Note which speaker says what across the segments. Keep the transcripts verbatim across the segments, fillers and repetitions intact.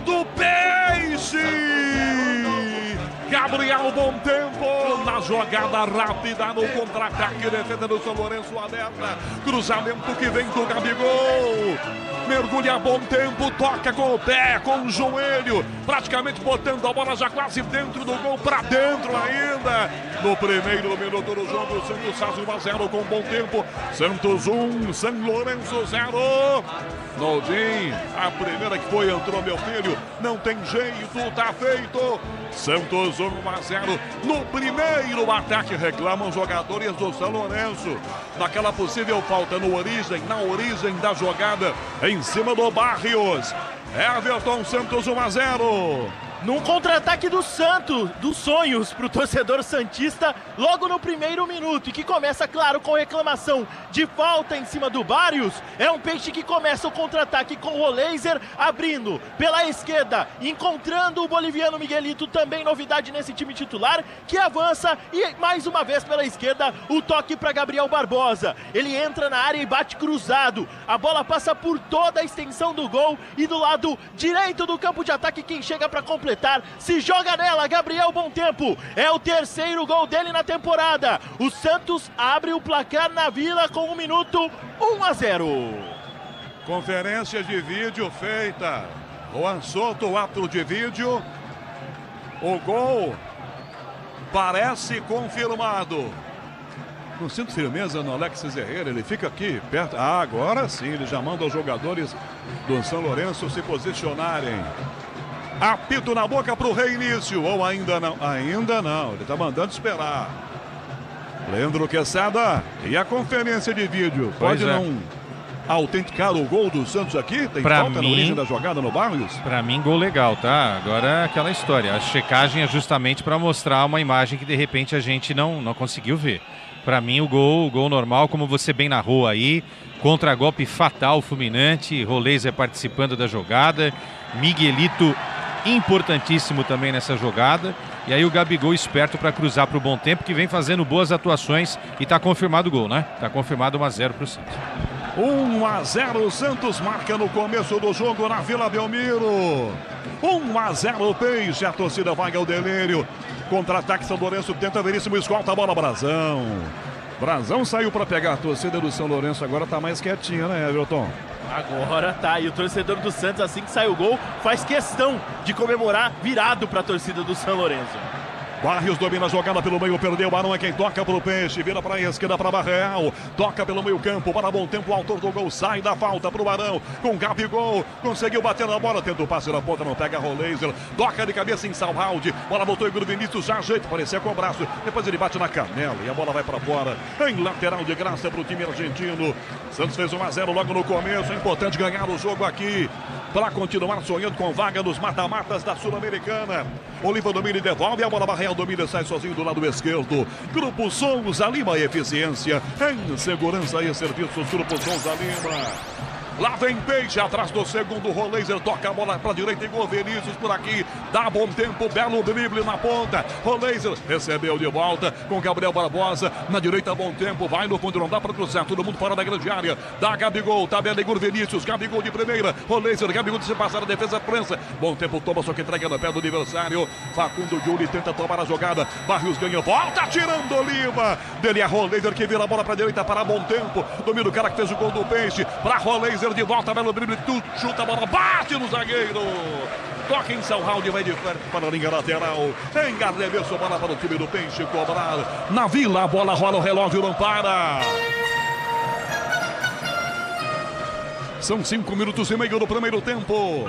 Speaker 1: do Peixe! Gabriel Bom Tempo na jogada rápida no contra-ataque, defesa do São Lourenço aberta, cruzamento que vem do Gabigol, mergulha Bom Tempo, toca com o pé, com o joelho, praticamente botando a bola já quase dentro do gol, para dentro ainda. No primeiro minuto do jogo, o Santos faz um a zero com Bom Tempo. Santos um, São Lourenço zero. Nodin, a primeira que foi, entrou meu filho, não tem jeito, tá feito. Santos um a zero no primeiro ataque, reclamam os jogadores do São Lourenço naquela possível falta no origem, na origem da jogada, em cima do Barrios. Everton, Santos um a zero.
Speaker 2: Num contra-ataque do Santos, dos sonhos para o torcedor santista, logo no primeiro minuto, e que começa, claro, com reclamação de falta em cima do Barrios. É um Peixe que começa o contra-ataque com o Roleiser abrindo pela esquerda, encontrando o boliviano Miguelito, também novidade nesse time titular, que avança e mais uma vez pela esquerda o toque para Gabriel Barbosa. Ele entra na área e bate cruzado. A bola passa por toda a extensão do gol e do lado direito do campo de ataque quem chega para completar se joga nela, Gabriel Bom Tempo. É o terceiro gol dele na temporada. O Santos abre o placar na Vila com um minuto, um a zero.
Speaker 1: Conferência de vídeo feita. Juan Soto, o árbitro de vídeo. O gol parece confirmado. Não sinto firmeza no Alexis Herrera, ele fica aqui perto. Ah, agora sim, ele já manda os jogadores do São Lourenço se posicionarem. Apito na boca para o reinício, ou ainda não? Ainda não, ele está mandando esperar. Leandro Quesada, e a conferência de vídeo, pode é. não autenticar o gol do Santos aqui? Tem
Speaker 3: pra
Speaker 1: falta
Speaker 3: mim,
Speaker 1: na origem da jogada no Barrios?
Speaker 3: Para mim, gol legal, tá? Agora é aquela história, a checagem é justamente para mostrar uma imagem que de repente a gente não, não conseguiu ver. Para mim, o gol, o gol normal, como você bem narrou aí, contra-golpe fatal, fulminante, Roleiser participando da jogada, Miguelito importantíssimo também nessa jogada. E aí o Gabigol esperto para cruzar para o Bom Tempo, que vem fazendo boas atuações e está confirmado o gol, né? Está confirmado um a zero para o Santos.
Speaker 1: um a zero, o Santos marca no começo do jogo na Vila Belmiro. um a zero o Peixe, a torcida vai ao delírio. Contra-ataque, São Lourenço tenta, Veríssimo escolta a bola, Brazão. Brazão saiu para pegar a torcida do São Lourenço, agora tá mais quietinha, né, Everton?
Speaker 2: Agora tá, e o torcedor do Santos, assim que sai o gol, faz questão de comemorar virado para a torcida do São Lourenço.
Speaker 1: Barrios domina a jogada pelo meio, perdeu, Barão é quem toca pro Peixe, vira para a esquerda para Barreal, toca pelo meio campo, para Bom Tempo, o autor do gol, sai da falta pro Barão, com Gabigol, conseguiu bater na bola, tenta o passe na ponta, não pega Roleiser, toca de cabeça em Salvaldi, bola voltou em Igor Vinícius, já ajeita, parecia com o braço, depois ele bate na canela e a bola vai para fora, em lateral de graça pro time argentino. Santos fez um a zero logo no começo, é importante ganhar o jogo aqui, para continuar sonhando com vaga nos mata-matas da Sul-Americana. Oliva domina e devolve, a bola Barreal domina, sai sozinho do lado esquerdo. Grupo Souza Lima, eficiência em segurança e serviços. Grupo Souza Lima. Lá vem Peixe, atrás do segundo, Roleiser toca a bola para a direita, Igor Vinícius por aqui, dá Bom Tempo, belo drible na ponta, Roleiser recebeu de volta com Gabriel Barbosa, na direita Bom Tempo, vai no fundo, não dá para cruzar, todo mundo fora da grande área, dá Gabigol, tabela Igor Vinícius, Gabigol de primeira, Roleiser, Gabigol de se passar a defesa França, Bom Tempo toma, só que entrega no pé do adversário, Facundo Júlio tenta tomar a jogada, Barrios ganha, volta tirando Oliva, dele a Roleiser que vira a bola para a direita para Bom Tempo, domina o cara que fez o gol do Peixe, para Roleiser de volta, belo drible, chuta a bola, bate no zagueiro, toca em São Raul, vai de frente para a linha lateral, engarremesso, bola para o time do Peixe cobrar, na Vila, a bola rola, o relógio não para. São cinco minutos e meio do primeiro tempo,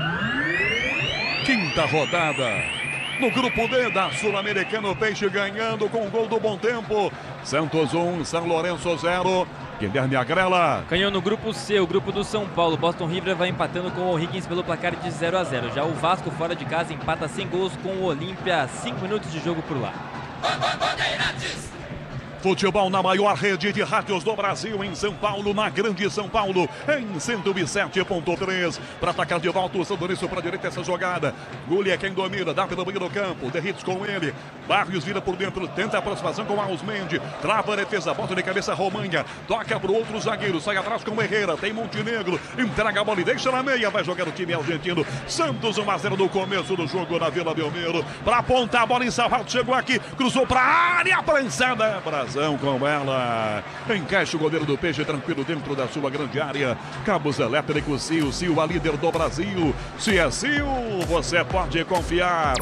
Speaker 1: quinta rodada, no grupo D da Sul-Americana, o Peixe ganhando com o gol do Bom Tempo, Santos um, São Lourenço zero. Guilherme Agrela.
Speaker 4: Ganhou no grupo C, o grupo do São Paulo. Boston River vai empatando com o O'Higgins pelo placar de zero a zero. Já o Vasco fora de casa empata sem gols com o Olímpia. cinco minutos de jogo por lá.
Speaker 1: Futebol na maior rede de rádios do Brasil, em São Paulo, na Grande São Paulo, em cento e sete ponto três. Para atacar de volta o Sandorense para a direita essa jogada. Gulli é quem domina, dá pelo meio do campo, Derrites com ele. Barrios vira por dentro, tenta a aproximação com Ausmendi. Trava a defesa, bota de cabeça Romanha. Toca para o outro zagueiro, sai atrás com Herrera. Tem Montenegro, entrega a bola e deixa na meia. Vai jogar o time argentino. Santos um a zero no começo do jogo na Vila Belmiro. Para apontar a bola em Salvador, chegou aqui, cruzou para a área, prensada. Brasil com ela, encaixa o goleiro do Peixe tranquilo dentro da sua grande área. Cabos elétricos Sil, Sil a líder do Brasil. Se é Sil, você pode confiar.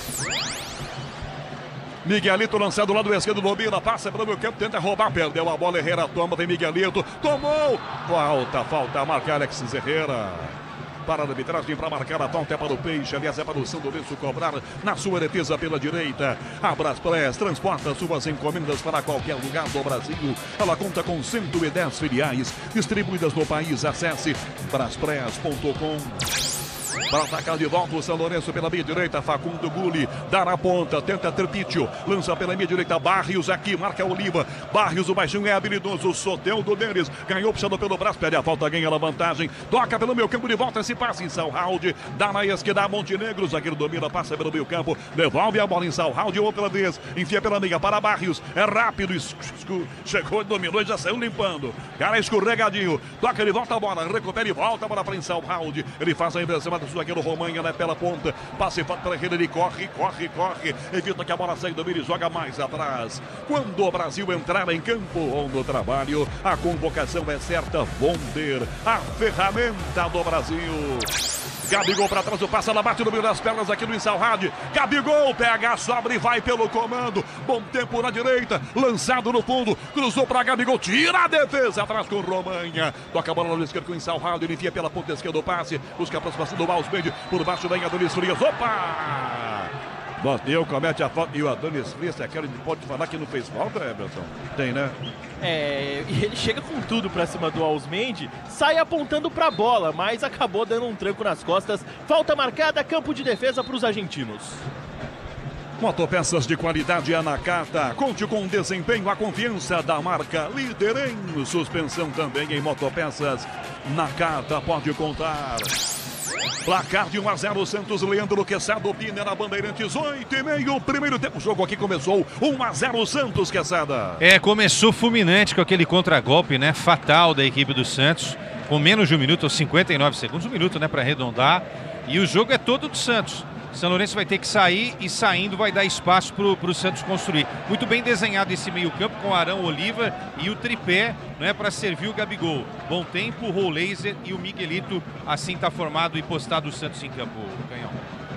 Speaker 1: Miguelito lançado lá do esquerdo, domina, passa pelo meu campo, tenta roubar, perdeu a bola, Herrera toma, vem Miguelito, tomou, falta, falta, marca Alexis Herrera. Para a arbitragem, para marcar a falta é para o Peixe, aliás é para o Sandorense cobrar na sua defesa pela direita. A Braspress transporta suas encomendas para qualquer lugar do Brasil. Ela conta com cento e dez filiais distribuídas no país. Acesse braspress ponto com. Para atacar de volta o Sandorense pela meia direita, Facundo Gulli, dá na ponta, tenta Tripítio, lança pela meia direita, Barrios aqui, marca Oliva, Barrios, o baixinho é habilidoso, Soteldo deles, ganhou puxando pelo braço, perde a falta, ganha a vantagem, toca pelo meio campo de volta, esse passe em Salhaldi, dá na esquerda, Montenegro, zagueiro domina, passa pelo meio campo, devolve a bola em Salhaldi, outra vez, enfia pela meia para Barrios, é rápido, chegou, dominou e já saiu limpando, cara escorregadinho, toca de volta a bola, recupera e volta a bola para em Salhaldi, ele faz a inversão do zagueiro Romanha, né, pela ponta, passe para a rede, ele corre, corre, corre, evita que a bola saia do meio e joga mais atrás. Quando o Brasil entrar em campo ou no trabalho, a convocação é certa, vão ter a ferramenta do Brasil. Gabigol para trás, o passe, ela bate no meio das pernas aqui no Insalrad. Gabigol pega, sobra e vai pelo comando. Bom tempo na direita, lançado no fundo, cruzou para Gabigol, tira a defesa atrás com Romanha. Toca a bola no esquerdo com o Insalrad, ele enfia pela ponta esquerda o passe, busca a aproximação do Ausmendi, por baixo vem Adonis Frias. Opa! Boteu, comete a falta. E o Adonis Frias, aquele pode falar que não fez falta, Emerson? Tem, né?
Speaker 2: É, e ele chega com tudo pra cima do Ausmendi, sai apontando pra bola, mas acabou dando um tranco nas costas. Falta marcada, campo de defesa pros argentinos.
Speaker 1: Motopeças de qualidade é Nakata. Conte com o desempenho, a confiança da marca líder em suspensão também em motopeças. Nakata pode contar. Placar de um a zero, Santos, Leandro Quesada, opina na Bandeirantes, oito e meio, primeiro tempo, o jogo aqui começou, um a zero, Santos, Quesada.
Speaker 3: É, começou fulminante com aquele contragolpe, né, fatal da equipe do Santos, com menos de um minuto, cinquenta e nove segundos, um minuto, né, para arredondar, e o jogo é todo do Santos. São Lourenço vai ter que sair e saindo vai dar espaço para o Santos construir. Muito bem desenhado esse meio campo com Arão, Oliva e o tripé, não é, para servir o Gabigol. Bom tempo, o Roleiser e o Miguelito. Assim está formado e postado o Santos em campo, Canhão.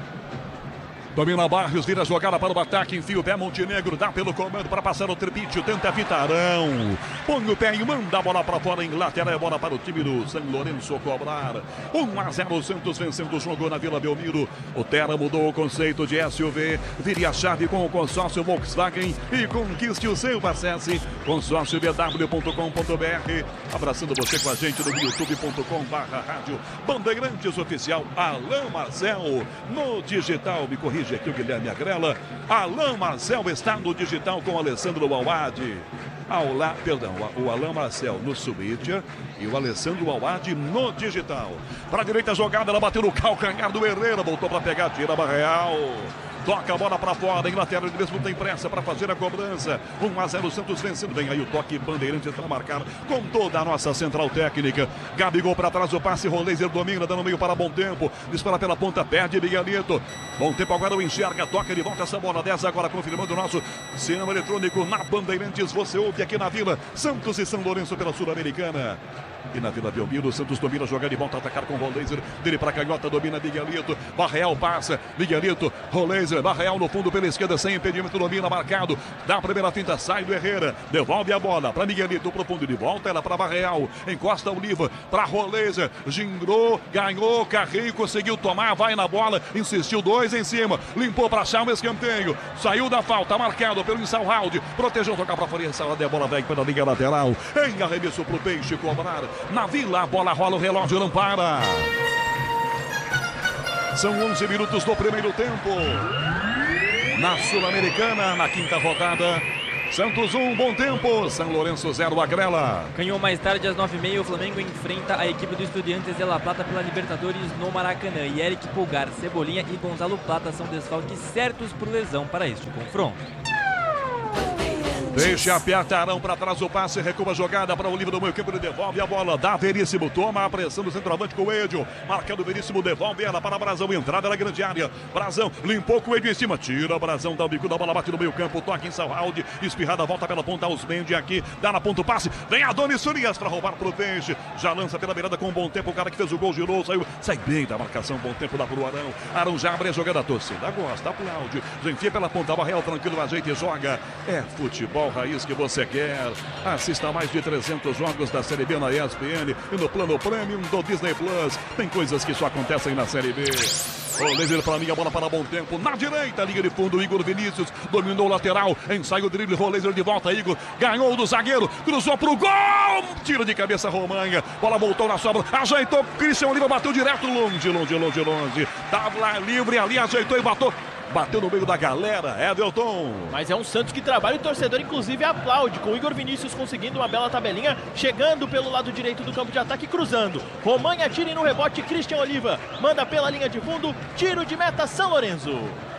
Speaker 1: Domina Barrios, vira a jogada para o ataque, enfia o pé, Montenegro, dá pelo comando para passar o Tripítio, tenta Vitarão, põe o pé e manda a bola para fora, em lateral, é bola para o time do São Lourenço cobrar. um a zero, o Santos vencendo o jogo na Vila Belmiro. O Terra mudou o conceito de S U V, vire a chave com o consórcio Volkswagen e conquiste o seu. Acesse consórcio b w ponto com ponto b r. Abraçando você com a gente no youtube ponto com barra rádio Bandeirantes Oficial. Alain Marcel no digital, me corrija aqui o Guilherme Agrela. Alain Marcel está no digital com Alessandro Awad. Ao lá, perdão, o Alain Marcel no Suíte e o Alessandro Awad no digital. Para a direita jogada, ela bateu no calcanhar do Herrera, voltou para pegar, tira a Barreal. Toca a bola para fora, em lateral, ele mesmo tem pressa para fazer a cobrança. um a zero, Santos vencendo. Vem aí o toque Bandeirantes para marcar com toda a nossa central técnica. Gabigol para trás, o passe, Roleiser domina, dando meio para Bom Tempo. Dispara pela ponta, perde Miguelito. Bom Tempo agora o enxerga, toca de volta essa bola. dez agora confirmando o nosso cinema eletrônico na Bandeirantes. Você ouve aqui na Vila, Santos e São Lourenço pela Sul-Americana. E na Vila Belmiro, o Santos domina, joga de volta, atacar com o Roleiser. Dele para canhota, domina Miguelito. Barreal passa, Miguelito, Roleiser, Barreal no fundo pela esquerda, sem impedimento, domina, marcado. Dá a primeira finta, sai do Herrera. Devolve a bola para Miguelito, pro fundo de volta, ela para Barreal. Encosta Oliva para Roleiser. Gingou, ganhou, Carreio, conseguiu tomar, vai na bola, insistiu, dois em cima. Limpou para achar um escanteio. Saiu da falta, marcado pelo Insalrad. Protegeu, tocar para fora, Insalrad, a bola vem pela linha lateral. Em arremesso pro Peixe cobrar. Na Vila, a bola rola, o relógio não para. São onze minutos do primeiro tempo. Na Sul-Americana, na quinta rodada, Santos um, bom tempo. São Lourenço zero, Agrela.
Speaker 4: Canhão, mais tarde às nove e meia, o Flamengo enfrenta a equipe do Estudiantes de La Plata pela Libertadores no Maracanã. E Eric Pulgar, Cebolinha e Gonzalo Plata são desfalques certos por lesão para este confronto.
Speaker 1: Deixa aperta Arão para trás o passe, recua a jogada para o livre do meio campo, ele devolve a bola, dá Veríssimo, toma a pressão do centroavante Coelho, marcando Veríssimo, devolve ela para Brazão, entrada na grande área, Brazão limpou Coelho em cima, tira Brazão, dá o bico da bola, bate no meio campo, toque em Salhaldi, espirrada, volta pela ponta, Osmendi aqui, dá na ponta o passe, vem Adonis Farias para roubar pro Peixe, já lança pela beirada com um bom tempo, o cara que fez o gol girou, saiu, sai bem da marcação, bom tempo dá pro Arão, Arão já abre a jogada, a torcida gosta, aplaude, já enfia pela ponta, Barreal tranquilo, ajeita e joga, é futebol raiz que você quer. Assista mais de trezentos jogos da Série B na E S P N e no plano Premium do Disney Plus. Tem coisas que só acontecem na Série B. Rolezer para mim, a bola para bom tempo. Na direita, linha de fundo, Igor Vinícius dominou o lateral. Ensaio o drible, Rolezer de volta. Igor ganhou do zagueiro, cruzou pro gol. Tiro de cabeça, Romanha. Bola voltou na sobra, ajeitou. Christian Oliva bateu direto, longe, longe, longe, longe. Tava lá livre ali, ajeitou e bateu. Bateu no meio da galera, Everton.
Speaker 2: Mas é um Santos que trabalha e o torcedor inclusive aplaude, com o Igor Vinícius conseguindo uma bela tabelinha, chegando pelo lado direito do campo de ataque, cruzando. Romanha tira no rebote, Christian Oliva manda pela linha de fundo, tiro de meta, São Lourenço.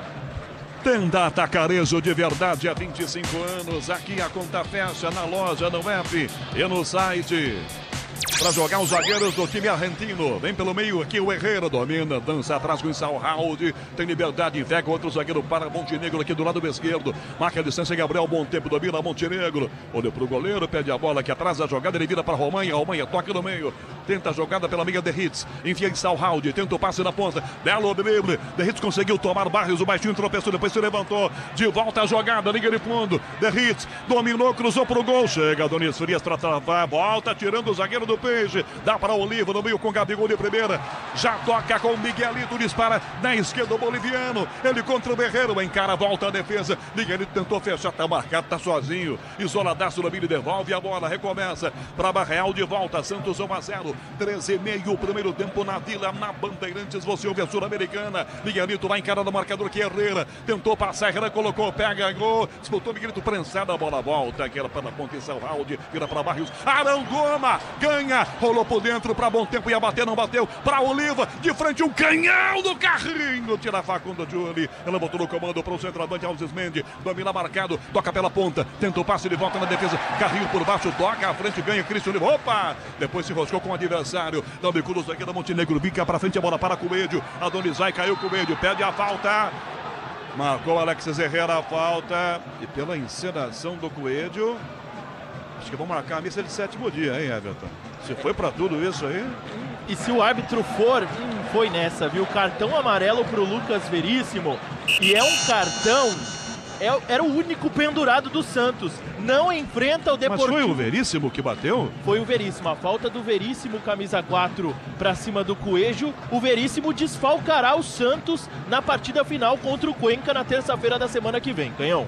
Speaker 1: Tenda Atacarejo de verdade há vinte e cinco anos. Aqui a conta fecha na loja, no app e no site. Para jogar os zagueiros do time argentino. Vem pelo meio aqui o Herrera, domina, dança atrás com o Salhaldi. Tem liberdade, invega outro zagueiro para Montenegro aqui do lado esquerdo. Marca a distância, Gabriel, bom tempo, domina Montenegro. Olha pro goleiro, pede a bola aqui atrás, a jogada, ele vira para Romanha. Romanha toca no meio, tenta a jogada pela meia de Hitz. Enfia em Salhaldi, tenta o passe na ponta. Belo drible, de Hitz conseguiu tomar Barrios, o baixinho tropeçou, depois se levantou. De volta a jogada, liga de fundo. De Hitz dominou, cruzou pro gol. Chega Adonis Farias para travar, volta, tirando o zagueiro do Peixe, dá para o Oliva no meio com Gabigol de primeira, já toca com o Miguelito, dispara na esquerda o boliviano, ele contra o Berreiro, encara, volta a defesa, Miguelito tentou fechar, tá marcado, tá sozinho, isoladaço no meio, devolve a bola, recomeça para Barreal, de volta, Santos um a zero, treze e meio, primeiro tempo na Vila, na Bandeirantes, você ouve a Sul-Americana, Miguelito vai encarar o marcador que é Herrera, tentou passar, Herrera colocou, pega, gol, disputou, Miguelito prensado, a bola volta, que era para a ponta em Salhaldi, vira para Barrios, Arão Goma, ganha, rolou por dentro para bom tempo, ia bater, não bateu, para Oliva, de frente um canhão do Carrinho, tira a Facundo Júlio, ela botou no comando para o centroavante Alves Mendes, domina marcado, toca pela ponta, tenta o passe de volta na defesa, Carrinho por baixo, toca à frente, ganha Cristian Oliva, opa, depois se roscou com o adversário, dá bicudos aqui da Montenegro, bica para frente, a bola para Coelho, Adonizai caiu Coelho, pede a falta, marcou Alexis Herrera a falta, e pela encenação do Coelho, acho que vão marcar a missa de sétimo dia, hein, Everton? Se foi pra tudo isso aí.
Speaker 2: E se o árbitro for, hum, foi nessa, viu? Cartão amarelo pro Lucas Veríssimo. E é um cartão, é, era o único pendurado do Santos. Não enfrenta o Deportivo.
Speaker 1: Mas foi o Veríssimo que bateu?
Speaker 2: Foi o Veríssimo. A falta do Veríssimo, camisa quatro, pra cima do Coelho. O Veríssimo desfalcará o Santos na partida final contra o Cuenca na terça-feira da semana que vem. Canhão.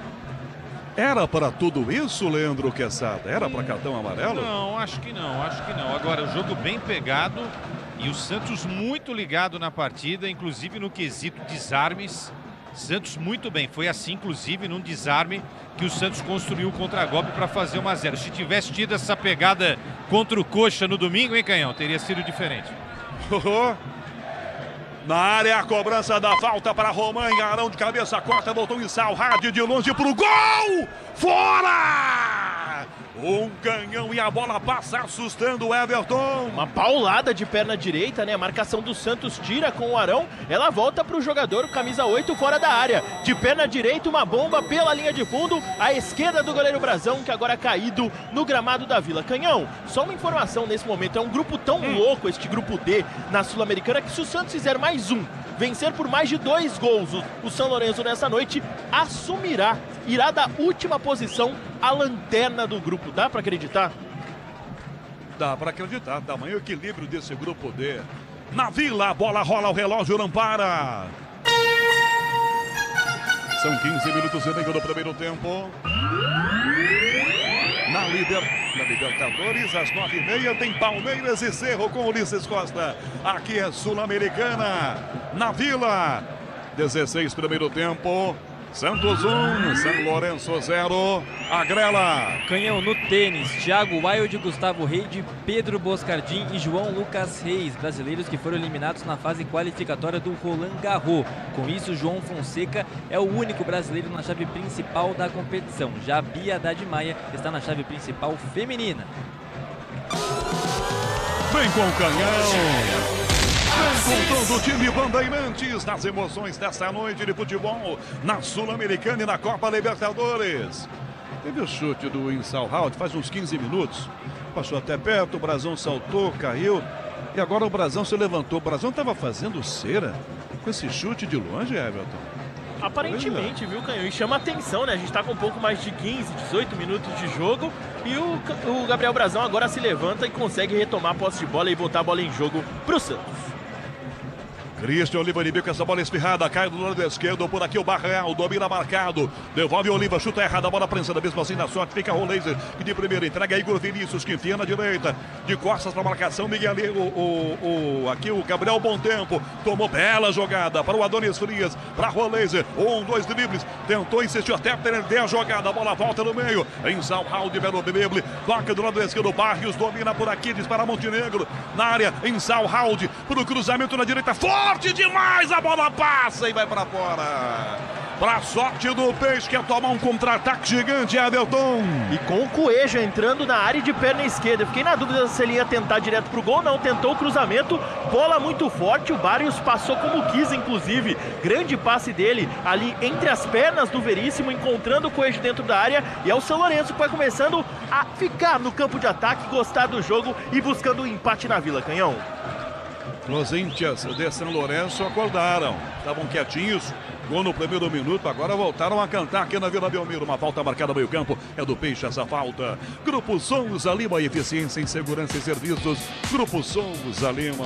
Speaker 1: Era para tudo isso, Leandro Quesada? Era para cartão amarelo?
Speaker 3: Não, acho que não, acho que não. Agora, o jogo bem pegado e o Santos muito ligado na partida, inclusive no quesito desarmes. Santos muito bem, foi assim, inclusive, num desarme que o Santos construiu o contra-golpe para fazer um a zero. Se tivesse tido essa pegada contra o Coxa no domingo, hein, Canhão? Teria sido diferente.
Speaker 1: Na área, a cobrança da falta para Romanha, Arão de cabeça, corta, voltou em Salhaldi de longe pro gol! Fora! Um canhão e a bola passa assustando o Everton.
Speaker 2: Uma paulada de perna direita, né? A marcação do Santos tira com o Arão. Ela volta para o jogador, camisa oito, fora da área. De perna direita, uma bomba pela linha de fundo. À esquerda do goleiro Brazão, que agora caído no gramado da Vila. Canhão, só uma informação nesse momento. É um grupo tão hum. louco, este grupo D na Sul-Americana, que se o Santos fizer mais um, vencer por mais de dois gols o São Lourenço nessa noite, assumirá, irá da última posição a lanterna do grupo. Dá pra acreditar?
Speaker 1: Dá pra acreditar, tamanho equilíbrio desse grupo D. Na Vila, a bola rola, o relógio não para. São quinze minutos e meio do primeiro tempo. Na, Liber... Na Libertadores, às nove e meia, tem Palmeiras e Cerro com Ulisses Costa. Aqui é Sul-Americana. Na Vila, dezesseis primeiro tempo. Santos um, São Lourenço zero. Agrela.
Speaker 4: Canhão no tênis, Thiago Wild, Gustavo Reide, Pedro Boscardin e João Lucas Reis, brasileiros que foram eliminados na fase qualificatória do Roland Garros. Com isso, João Fonseca é o único brasileiro na chave principal da competição. Já a Bia Haddad Maia está na chave principal feminina.
Speaker 1: Vem com o Canhão. Vem com todo o time Bandeirantes nas emoções desta noite de futebol na Sul-Americana e na Copa Libertadores. Teve o chute do Insalhaut faz uns quinze minutos. Passou até perto, o Brazão saltou, caiu. E agora o Brazão se levantou. O Brazão estava fazendo cera com esse chute de longe, Everton.
Speaker 2: Aparentemente, viu, Canhão? E chama atenção, né? A gente tá com um pouco mais de quinze, dezoito minutos de jogo. E o, o Gabriel Brazão agora se levanta e consegue retomar a posse de bola e botar a bola em jogo pro Santos.
Speaker 1: Cristian Oliva inimigo com essa bola espirrada, cai do lado esquerdo, por aqui o Barreal, domina marcado, devolve o Oliva, chuta errada, a bola prensada, mesmo assim na sorte, fica o Laser, que de primeira entrega Igor Vinícius, que enfia na direita, de costas para a marcação, Miguel, o, o, o, aqui o Gabriel Bom Tempo, tomou bela jogada para o Adonis Frias, para o Laser, um, dois dribles, tentou, insistiu até perder a jogada, a bola volta no meio, em Salhaldi, Vero Drible, toca do lado esquerdo, Barrios domina por aqui, dispara Montenegro, na área, em Salhaldi, para o cruzamento na direita, forte! Forte demais, a bola passa e vai para fora. Pra sorte do Peixe, quer tomar um contra-ataque gigante, Everton.
Speaker 2: E com o Coelho entrando na área de perna esquerda. Fiquei na dúvida se ele ia tentar direto pro gol. Não, tentou o cruzamento. Bola muito forte, o Barrios passou como quis, inclusive. Grande passe dele ali entre as pernas do Veríssimo, encontrando o Coelho dentro da área. E é o São Lourenço que vai começando a ficar no campo de ataque, gostar do jogo e buscando o um empate na Vila, Canhão.
Speaker 1: Los Índios de São Lourenço acordaram, estavam quietinhos, gol no primeiro minuto, agora voltaram a cantar aqui na Vila Belmiro, uma falta marcada no meio campo, é do Peixe essa falta. Grupo Souza Lima, eficiência em segurança e serviços, Grupo Souza Lima.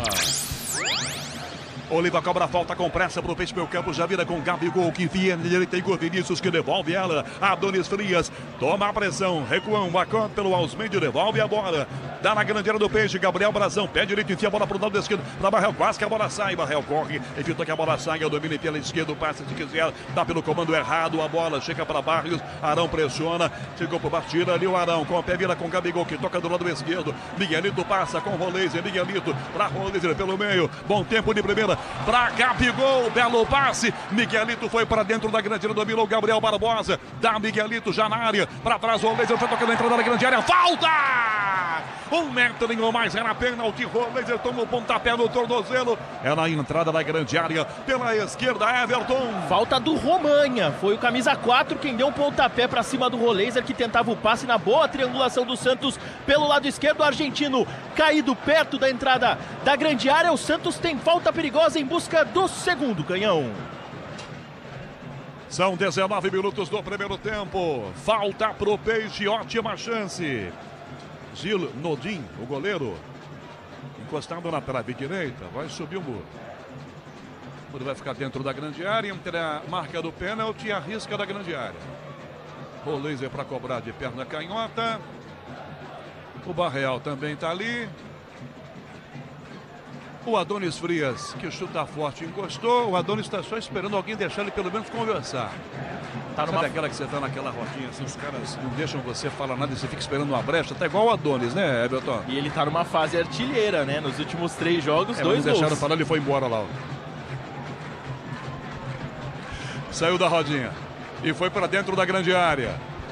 Speaker 1: Oliva cobra a falta com pressa pro Peixe meio campo, já vira com Gabigol, que enfia na direita, Igor Vinícius, que devolve ela, Adonis Frias, toma a pressão, recuam, bacana pelo Ausmendi, devolve a bola, dá na grande área do Peixe, Gabriel Brazão, pé direito, enfia a bola pro lado esquerdo, pra Barrel, quase que a bola sai, Barrel corre, evita que a bola saia, domina pela esquerda, passa se quiser, dá pelo comando errado, a bola chega para Barrios, Arão pressiona, chegou por partida ali o Arão, com o pé vira com Gabigol, que toca do lado esquerdo, Miguelito passa com o Roleiser, Miguelito pra Roleiser pelo meio, bom tempo de primeira, pra Gabigol, belo passe, Miguelito foi para dentro da grande área, dominou Gabriel Barbosa, dá Miguelito já na área, para trás o Laser, foi tocando a entrada da grande área, falta! Um metro ou mais, era pênalti, o Laser toma o pontapé no tornozelo, é na entrada da grande área, pela esquerda, Everton.
Speaker 2: Falta do Romanha, foi o camisa quatro quem deu um pontapé para cima do Roleiser, que tentava o passe na boa triangulação do Santos pelo lado esquerdo, o argentino caído perto da entrada da grande área, o Santos tem falta perigosa em busca do segundo, Canhão.
Speaker 1: São dezenove minutos do primeiro tempo, falta pro Peixe, ótima chance. Gil Nodin, o goleiro, encostado na trave direita, vai subir o muro. O muro vai ficar dentro da grande área, entre a marca do pênalti e a risca da grande área. O Laser para cobrar de perna canhota. O Barreal também está ali. O Adonis Frias, que chuta forte, encostou. O Adonis está só esperando alguém deixar ele pelo menos conversar. Tá numa... Sabe aquela que você está naquela rodinha, assim, os caras não deixam você falar nada e você fica esperando uma brecha? Tá igual o Adonis, né, Everton?
Speaker 2: E ele tá numa fase artilheira, né? Nos últimos três jogos,
Speaker 1: é,
Speaker 2: dois gols.
Speaker 1: Deixaram falar, ele foi embora lá. Saiu da rodinha e foi para dentro da grande área.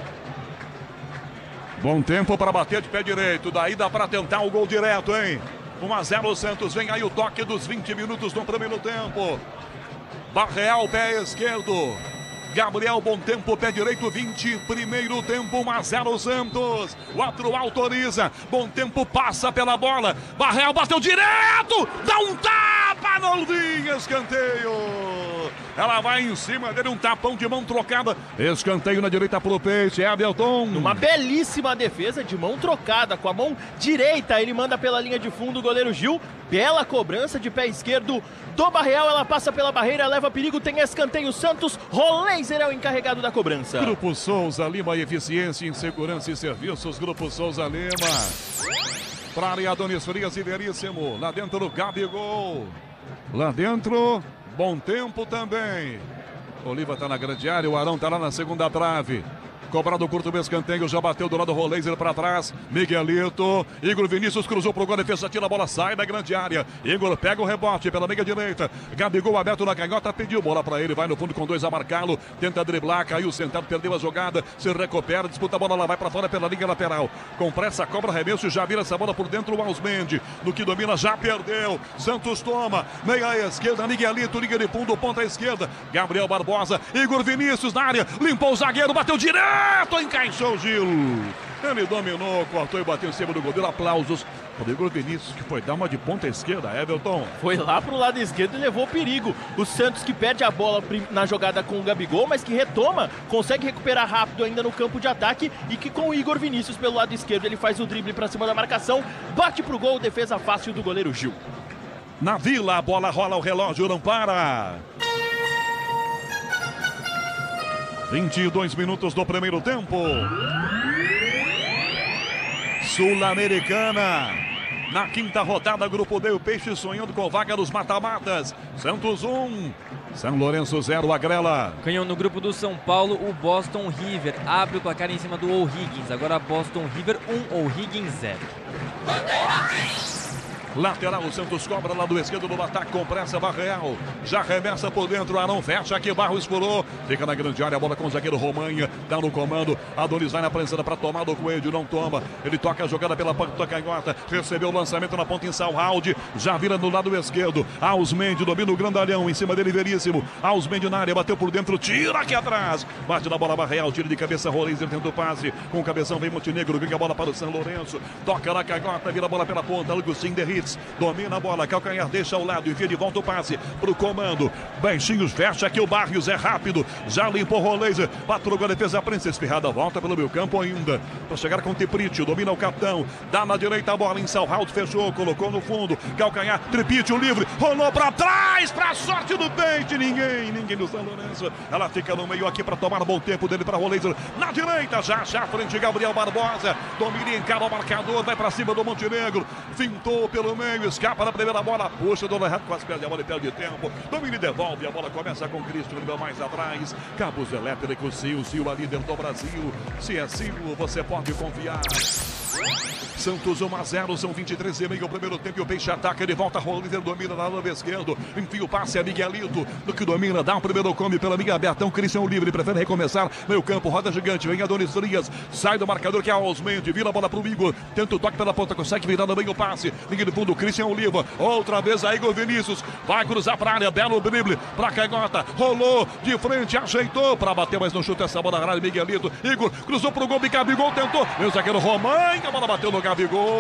Speaker 1: Bom tempo para bater de pé direito. Daí dá para tentar o gol direto, hein? um a zero Santos, vem aí o toque dos vinte minutos do primeiro tempo. Barreal, pé esquerdo. Gabriel Bom Tempo, pé direito, vinte, primeiro tempo, um a zero Santos. O outro autoriza, Bom Tempo passa pela bola. Barreal bateu direto, dá um tapa no linha, escanteio. Ela vai em cima dele, um tapão de mão trocada. Escanteio na direita pro Peixe, Everton.
Speaker 2: Uma belíssima defesa de mão trocada, com a mão direita, ele manda pela linha de fundo o goleiro Gil. Bela cobrança de pé esquerdo do Barreal, ela passa pela barreira, leva perigo, tem escanteio Santos. Roleiser é o encarregado da cobrança.
Speaker 1: Grupo Souza Lima, eficiência em segurança e serviços. Grupo Souza Lima. Para área, Adonis Frias e Veríssimo. Lá dentro do Gabigol. Lá dentro, Bom Tempo também. Oliva tá na grande área, o Arão tá lá na segunda trave. Cobrado o curto do escanteio, já bateu do lado do Roleiser para trás. Miguelito, Igor Vinícius cruzou pro gol, defesa tira a bola, sai da grande área. Igor pega o rebote pela meia direita. Gabigol aberto na canhota, pediu bola para ele, vai no fundo com dois a marcá-lo. Tenta driblar, caiu sentado, perdeu a jogada. Se recupera, disputa a bola, lá vai para fora pela linha lateral. Com pressa, cobra arremesso e já vira essa bola por dentro o Ausmendi. No que domina, já perdeu. Santos toma, meia à esquerda, Miguelito, liga de fundo, ponta à esquerda. Gabriel Barbosa, Igor Vinícius na área, limpou o zagueiro, bateu direto. Encaixou o Gil. Ele dominou, cortou e bateu em cima do goleiro. Aplausos para o Igor Vinícius, que foi dar uma de ponta esquerda, Everton.
Speaker 2: Foi lá pro lado esquerdo e levou perigo. O Santos que perde a bola na jogada com o Gabigol, mas que retoma, consegue recuperar rápido ainda no campo de ataque e que com o Igor Vinícius pelo lado esquerdo ele faz o drible para cima da marcação, bate pro gol, defesa fácil do goleiro Gil.
Speaker 1: Na Vila, a bola rola, o relógio não para. vinte e dois minutos do primeiro tempo. Sul-Americana. Na quinta rodada, Grupo D, o Peixe sonhando com vaga dos mata-matas. Santos um, São Lourenço zero, Agrela.
Speaker 4: Canhão no grupo do São Paulo, o Boston River abre o placar em cima do O'Higgins. Agora Boston River um, O'Higgins zero.
Speaker 1: Lateral, o Santos cobra lá do esquerdo do ataque com pressa, Barreal. Já remessa por dentro, Arão fecha aqui, Barros pulou. Fica na grande área, a bola com o zagueiro Romanha. Dá no comando, Adonis vai na prensada para tomar do Coelho, não toma. Ele toca a jogada pela ponta canhota. Recebeu o lançamento na ponta em Salhaldi. Já vira no lado esquerdo. Ausmendi domina o grandalhão, em cima dele Veríssimo. Ausmendi na área, bateu por dentro, tira aqui atrás. Bate na bola, Barreal, tira de cabeça, Roleiser tenta o passe. Com o cabeção vem Montenegro, ganha a bola para o São Lourenço. Toca na canhota, vira a bola pela ponta, Augustin Derrit. Domina a bola, calcanhar deixa ao lado, enfia de volta o passe pro comando. Baixinhos, fecha aqui o Barrios, é rápido. Já limpou o Roleiser, patrulha a defesa, a prensa esfirrada, volta pelo meio campo ainda. Para chegar com o Tripítio, domina o capitão. Dá na direita a bola em Salhaldi, fechou, colocou no fundo. Calcanhar, Tripítio livre, rolou para trás, pra sorte do Peixe. Ninguém, ninguém do São Lourenço. Ela fica no meio aqui para tomar o bom tempo dele para Roleiser. Na direita, já, já, frente Gabriel Barbosa. Domina e encara o marcador, vai para cima do Montenegro. Fintou pelo meio, escapa na primeira bola, puxa, Dona Reto quase perde a bola e perde tempo. Domina e devolve, a bola começa com Cristo, nível mais atrás. Cabos elétricos, Sil, Sil, a líder do Brasil. Se é Sil, você pode confiar. Santos um a zero, são vinte e três e meio o primeiro tempo e o Peixe ataca, ele volta, Roleiser domina na lado esquerdo, enfia o passe a Miguelito, no que domina, dá um primeiro come pela linha aberta, um Cristian livre, prefere recomeçar, meio campo, roda gigante, vem Adonis Frias, sai do marcador que é Ausmendi, vira a bola pro Igor, tenta o toque pela ponta, consegue virar no meio passe, linha de fundo, Cristian Oliva, outra vez a Igor Vinícius, vai cruzar pra área, belo drible, pra canhota, rolou de frente, ajeitou pra bater, mas não chuta essa bola na área, Miguelito, Igor, cruzou pro gol, Gabigol tentou, meu zagueiro Romanha, a bola bateu no Gabigol.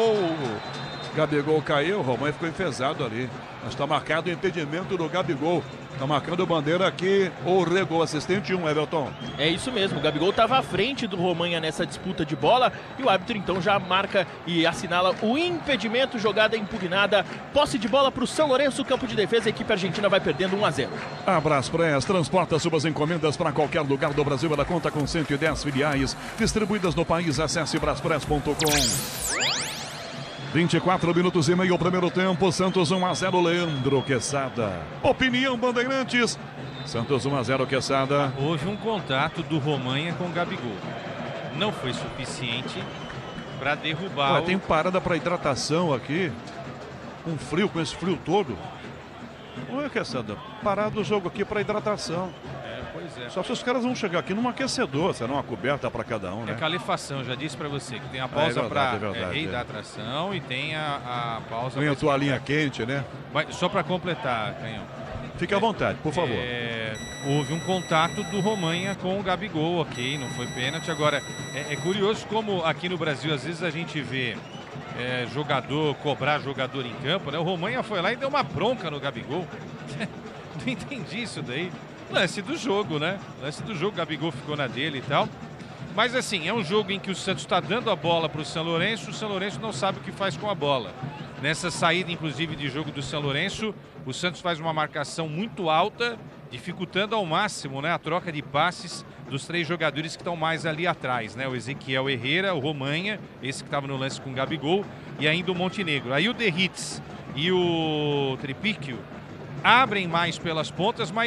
Speaker 1: Gabigol caiu, o Romanha ficou enfesado ali. Mas está marcado o impedimento do Gabigol. Está marcando bandeira aqui, ou regou, assistente um, Everton.
Speaker 2: É isso mesmo, o Gabigol estava à frente do Romanha nessa disputa de bola e o árbitro então já marca e assinala o impedimento, jogada impugnada, posse de bola para o São Lourenço, campo de defesa, a equipe argentina vai perdendo um a zero.
Speaker 1: A Braspress transporta suas encomendas para qualquer lugar do Brasil, ela conta com cento e dez filiais distribuídas no país, acesse braspress ponto com. vinte e quatro minutos e meio, o primeiro tempo, Santos um a zero, Leandro Quesada. Opinião Bandeirantes, Santos um a zero, Quesada.
Speaker 3: Houve um contato do Romanha com o Gabigol. Não foi suficiente para derrubar.
Speaker 1: Ué,
Speaker 3: o...
Speaker 1: Tem parada para hidratação aqui. Um frio, com esse frio todo. Ué, Quesada, parado o jogo aqui para hidratação.
Speaker 3: Pois é.
Speaker 1: Só se os caras vão chegar aqui num aquecedor, será uma coberta para cada um, né?
Speaker 3: É calefação, já disse para você que tem a pausa
Speaker 1: é
Speaker 3: para
Speaker 1: é
Speaker 3: reidratação é. E tem a, a pausa.
Speaker 1: Põe a toalhinha quente, né?
Speaker 3: Mas, só para completar, Canhão.
Speaker 1: Fique à vontade, por favor.
Speaker 3: É, houve um contato do Romanha com o Gabigol, ok, não foi pênalti. Agora, é, é curioso como aqui no Brasil, às vezes a gente vê é, jogador cobrar jogador em campo, né? O Romanha foi lá e deu uma bronca no Gabigol. Não entendi isso daí. Lance do jogo, né? Lance do jogo, Gabigol ficou na dele e tal. Mas assim, é um jogo em que o Santos está dando a bola para o São Lourenço, o São Lourenço não sabe o que faz com a bola. Nessa saída, inclusive, de jogo do São Lourenço, o Santos faz uma marcação muito alta, dificultando ao máximo, né, a troca de passes dos três jogadores que estão mais ali atrás, né? O Ezequiel Herrera, o Romanha, esse que estava no lance com o Gabigol, e ainda o Montenegro. Aí o Derrit e o Tripítio abrem mais pelas pontas, mas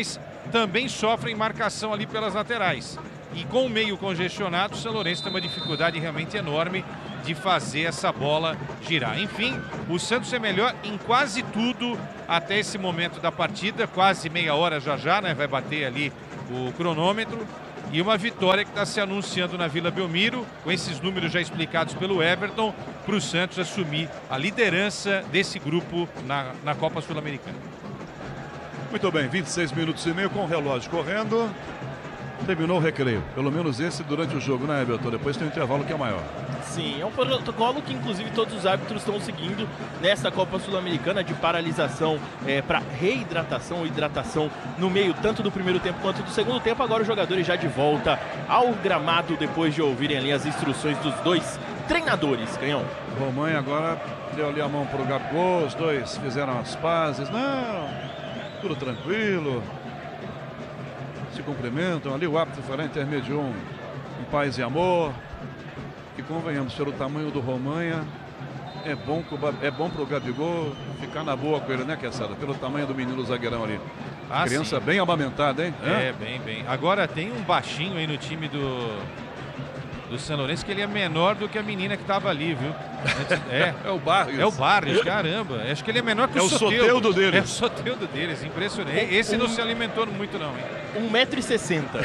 Speaker 3: também sofrem marcação ali pelas laterais. E com o meio congestionado, o São Lourenço tem uma dificuldade realmente enorme de fazer essa bola girar. Enfim, o Santos é melhor em quase tudo até esse momento da partida, quase meia hora já já, né? Vai bater ali o cronômetro. E uma vitória que está se anunciando na Vila Belmiro, com esses números já explicados pelo Everton, para o Santos assumir a liderança desse grupo na, na Copa Sul-Americana.
Speaker 1: Muito bem, vinte e seis minutos e meio com o relógio correndo. Terminou o recreio, pelo menos esse durante o jogo, né, Everton? Depois tem um intervalo que é maior.
Speaker 2: Sim, é um protocolo que inclusive todos os árbitros estão seguindo nessa Copa Sul-Americana de paralisação é, para reidratação ou hidratação no meio tanto do primeiro tempo quanto do segundo tempo. Agora os jogadores já de volta ao gramado depois de ouvirem ali as instruções dos dois treinadores, Canhão.
Speaker 1: O Romain agora deu ali a mão para o Gabigol, os dois fizeram as pazes. Não, tudo tranquilo. Se cumprimentam, ali o árbitro foi lá, intermediou um, um paz e amor. E convenhamos, pelo tamanho do Romain, é bom, é bom pro Gabigol ficar na boa com ele, né, Queçada? Pelo tamanho do menino zagueirão ali.
Speaker 3: Ah,
Speaker 1: criança
Speaker 3: sim.
Speaker 1: Bem amamentada, hein?
Speaker 3: É, bem, bem. Agora tem um baixinho aí no time do, do São Lourenço que ele é menor do que a menina que tava ali, viu? É,
Speaker 1: é o Barrios.
Speaker 3: É o Barrios, caramba. Acho que ele é menor que
Speaker 1: é
Speaker 3: o
Speaker 1: Soteldo.
Speaker 3: É o
Speaker 1: Soteldo deles.
Speaker 3: É o Soteldo deles, impressionante. Esse
Speaker 2: um,
Speaker 3: não se alimentou muito não, hein?
Speaker 2: um metro e sessenta.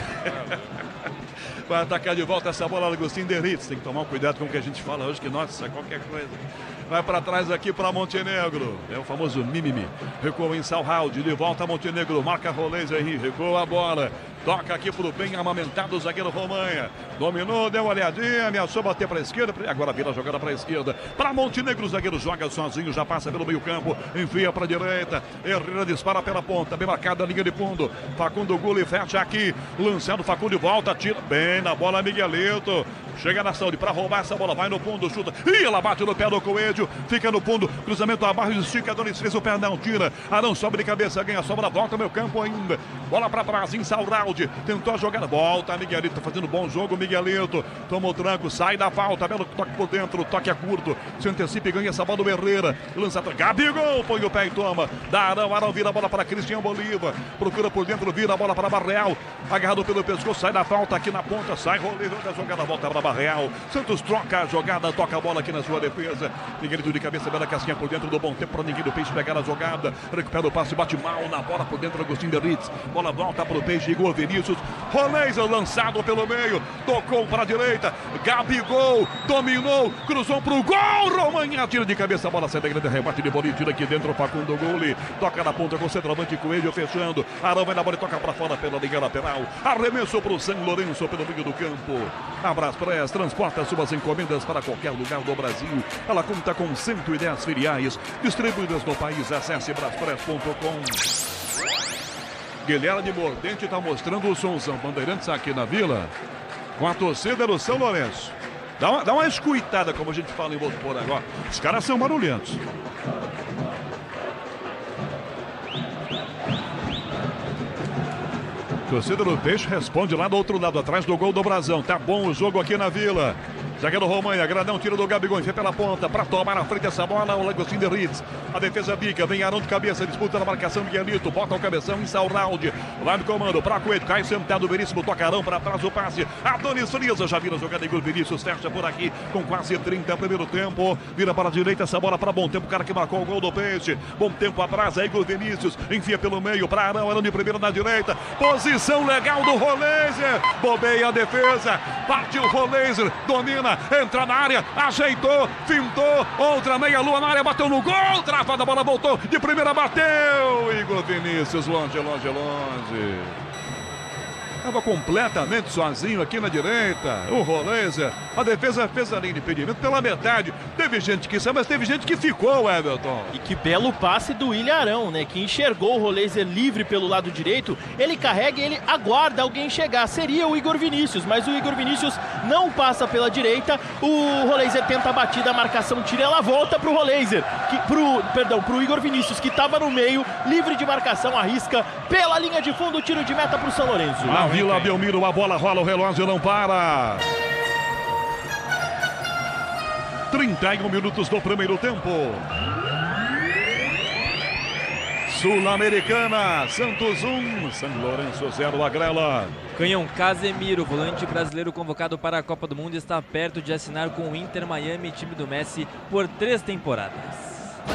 Speaker 1: Vai atacar de volta essa bola, Agostinho Derritz. Tem que tomar cuidado com o que a gente fala hoje, que nossa, qualquer coisa. Vai para trás aqui para Montenegro. É o famoso mimimi. Recua em Salhaldi, de volta a Montenegro. Marca Rolês aí, recua a bola. Toca aqui pro bem amamentado o zagueiro Romain. Dominou, deu uma olhadinha, ameaçou bater para a esquerda. Agora vira a jogada para a esquerda. Para Montenegro, o zagueiro joga sozinho, já passa pelo meio campo. Enfia para a direita. Herrera dispara pela ponta. Bem marcada a linha de fundo. Facundo Gulli fecha aqui. Lançando Facundo de volta. Tira bem na bola Miguelito. Chega na saúde para roubar essa bola. Vai no fundo, chuta. E ela bate no pé do Coelho. Fica no fundo. Cruzamento a Barros. Estica. Donis fez o pé. Não tira. Arão sobe de cabeça. Ganha sobra. Volta meu campo ainda. Bola para trás. Em Salraldi. Tentou a jogada, volta Miguelito, fazendo bom jogo, Miguelito, toma o tranco, sai da falta, belo toque por dentro, toque é curto, se antecipa e ganha essa bola do Herrera, lança atrás, Gabigol, põe o pé e toma, dá Arão, Arão vira a bola para Cristian Bolívar, procura por dentro, vira a bola para Barreal, agarrado pelo pescoço, sai da falta aqui na ponta, sai, roleiro da jogada, volta para Barreal, Santos troca a jogada, toca a bola aqui na sua defesa, Miguelito de cabeça, bela casquinha por dentro do bom tempo para ninguém do Peixe pegar a jogada, recupera o passe, bate mal na bola por dentro, Agostinho Derritz, bola volta para o Peixe, Igor Vinícius, Rolês lançado pelo meio, tocou para a direita, Gabigol dominou, cruzou para o gol, Romain atira de cabeça, a bola sai da grande, rebate de bola e tira aqui dentro, Facundo Gulli, toca na ponta com o centroavante Coelho fechando, Arão vai na bola e toca para fora pela linha lateral, arremessou para o São Lourenço pelo meio do campo, a Braspress transporta suas encomendas para qualquer lugar do Brasil, ela conta com cento e dez filiais distribuídas no país, acesse braspress ponto com. Guilherme Mordente está mostrando o somzão. Bandeirantes aqui na Vila, com a torcida do São Lourenço. Dá uma, dá uma escuitada, como a gente fala em Votuporanga agora. Os caras são barulhentos. Torcida do Peixe responde lá do outro lado, atrás do gol do Brasão. Tá bom o jogo aqui na Vila. Zagueiro Romain, agradão, tira do Gabigol, enfia pela ponta, para tomar na frente essa bola, o Agostinho Derritz. A defesa bica, vem Arão de cabeça, disputa na marcação, Miguelito, bota o cabeção em Salraldi. Vai no comando, para Coelho, cai sentado, Veríssimo, toca Arão, para trás o passe. Adonis Frieza, já vira a jogada, Igor Vinícius, fecha por aqui, com quase trinta, primeiro tempo. Vira para a direita, essa bola para Bom Tempo, o cara que marcou o gol do Peixe. Bom Tempo atrás, é Igor Vinícius, enfia pelo meio, para Arão, Arão de primeira na direita. Posição legal do Rolêser, bobeia a defesa, partiu o Rolêser, domina, entra na área, ajeitou, fintou, outra meia-lua na área, bateu no gol, travada, a bola voltou, de primeira bateu, Igor Vinícius, longe, longe, longe. Estava completamente sozinho aqui na direita. O Rolêser, a defesa fez a linha de impedimento pela metade. Teve gente que saiu, mas teve gente que ficou, Everton.
Speaker 2: E que belo passe do William Arão, né? Que enxergou o Rolêser livre pelo lado direito. Ele carrega e ele aguarda alguém chegar. Seria o Igor Vinícius, mas o Igor Vinícius não passa pela direita. O Rolêser tenta a batida, a marcação tira, ela volta pro Rolêser, que pro, perdão, pro Igor Vinícius, que estava no meio, livre de marcação, arrisca pela linha de fundo, tiro de meta pro São Lourenço.
Speaker 1: Na Vila Belmiro, a bola rola, o relógio não para. trinta e um minutos do primeiro tempo. Sul-Americana, Santos um, São Lourenço zero, Agrela.
Speaker 4: Canhão Casemiro, volante brasileiro convocado para a Copa do Mundo, está perto de assinar com o Inter Miami, time do Messi, por três temporadas.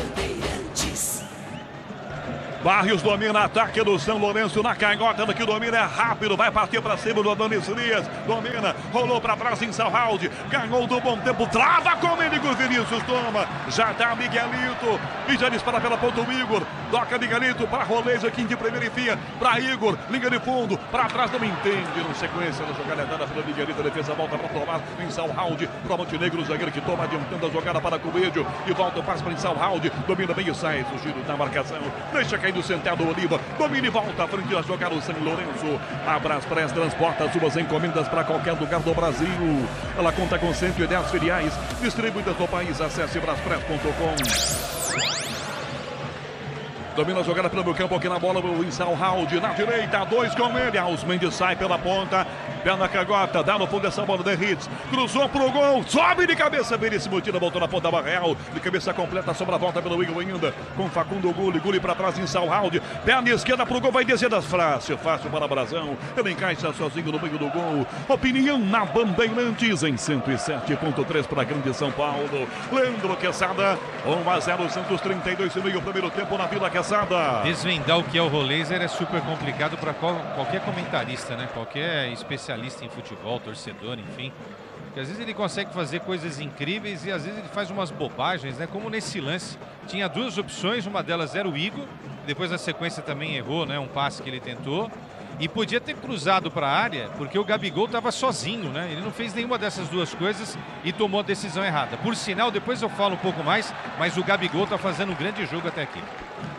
Speaker 1: Barrios domina, ataque do São Lourenço na canhota, que domina é rápido, vai partir para cima do Adonis Frias, domina, rolou para trás em Salhaldi, ganhou do bom tempo, trava com ele, Vinícius toma, já dá Miguelito, e já dispara pela ponta o Igor, toca Miguelito para Rolês aqui de primeira e fia, para Igor, linha de fundo, para trás não entende, na sequência da jogada dada pela Miguelito, a defesa volta para tomar em Salhaldi, para o Montenegro, o zagueiro que toma adiantando a jogada para Coelho, e volta o passe para Salhaldi, domina bem e sai, o giro da marcação, deixa cair do sentado Oliva, domina e volta à frente da jogada o São Lourenço. A Braspress transporta as suas encomendas para qualquer lugar do Brasil. Ela conta com cento e dez filiais distribuídas no país. Acesse braspress ponto com. Domina a jogada pelo meio campo aqui na bola, o Salhaldi na direita, dois com ele, Ausmendes sai pela ponta, pé na cagota, dá no fundo dessa bola de Ritz, cruzou pro gol, sobe de cabeça, belíssimo tiro, voltou na ponta da Barreal, de cabeça completa, sobra a volta pelo Igor ainda, com Facundo Gulli, Gulli pra trás em Salhaldi, pé na esquerda pro gol, vai descer das fácil, fácil para Brasão, ele encaixa sozinho no meio do gol, opinião na Bandeirantes em cento e sete ponto três para a grande São Paulo, Leandro Quesada, um a zero, Santos trinta e dois e meio, primeiro tempo na Vila Quesada.
Speaker 3: Desvendar o que é o Roleiser é super complicado para qual, qualquer comentarista, né? Qualquer especialista em futebol, torcedor, enfim. Porque às vezes ele consegue fazer coisas incríveis e às vezes ele faz umas bobagens, né? Como nesse lance. Tinha duas opções, uma delas era o Igor, depois na sequência também errou, né? Um passe que ele tentou. E podia ter cruzado para a área, porque o Gabigol estava sozinho, né? Ele não fez nenhuma dessas duas coisas e tomou a decisão errada. Por sinal, depois eu falo um pouco mais, mas o Gabigol está fazendo um grande jogo até aqui.